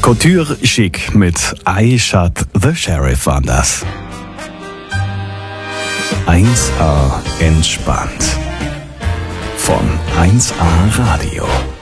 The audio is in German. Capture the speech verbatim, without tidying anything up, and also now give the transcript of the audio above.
Couture Chic mit I Shot the Sheriff an das. eins A entspannt. Von eins A Radio.